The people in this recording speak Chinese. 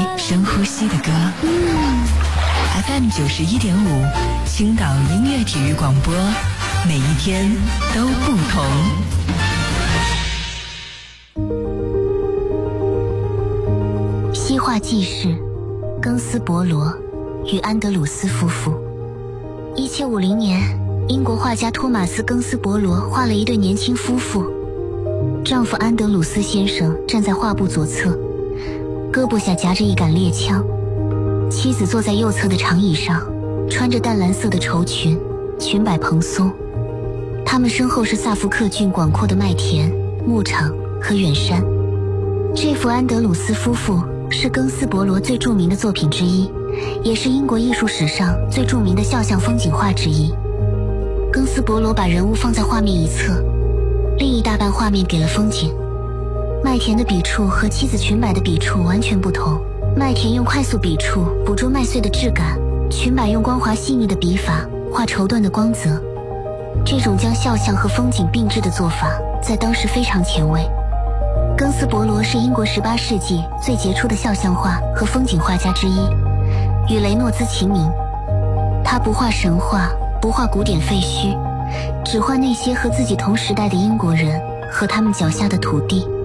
深呼吸的歌。FM 91.5，青岛音乐体育广播，每一天都不同。 西画纪事，庚斯伯罗与安德鲁斯夫妇。1750年，英国画家托马斯·庚斯伯罗画了一对年轻夫妇。丈夫安德鲁斯先生站在画布左侧，胳膊下夹着一杆猎枪，妻子坐在右侧的长椅上，穿着淡蓝色的绸裙，裙摆蓬松。他们身后是萨福克郡广阔的麦田、牧场和远山。这幅安德鲁斯夫妇是庚斯伯罗最著名的作品之一，也是英国艺术史上最著名的肖像风景画之一。庚斯伯罗把人物放在画面一侧，另一大半画面给了风景。麦田的笔触和妻子裙摆的笔触完全不同，麦田用快速笔触捕捉麦穗的质感，裙摆用光滑细腻的笔法画绸缎的光泽。这种将肖像和风景并置的做法在当时非常前卫。庚斯伯罗是英国18世纪最杰出的肖像画和风景画家之一，与雷诺兹齐名。他不画神话，不画古典废墟，只画那些和自己同时代的英国人和他们脚下的土地。